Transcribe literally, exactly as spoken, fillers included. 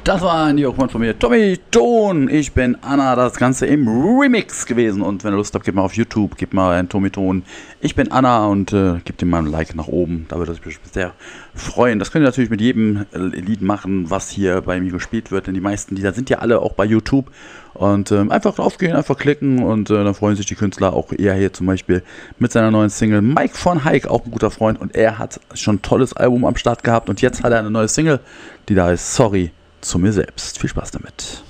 Das war ein Jörg von mir, Tommy Ton. Ich bin Anna, das Ganze im Remix gewesen. Und wenn ihr Lust habt, gebt mal auf YouTube, gebt mal einen Tommy Ton. Ich bin Anna und äh, gebt ihm mal ein Like nach oben. Da würde ich mich sehr freuen. Das könnt ihr natürlich mit jedem äh, Lied machen, was hier bei mir gespielt wird. Denn die meisten Lieder sind ja alle auch bei YouTube. Und ähm, einfach draufgehen, einfach klicken und äh, dann freuen sich die Künstler. Auch er hier zum Beispiel mit seiner neuen Single. Mike von Hike, auch ein guter Freund. Und er hat schon ein tolles Album am Start gehabt. Und jetzt hat er eine neue Single, die da heißt Sorry zu mir selbst. Viel Spaß damit.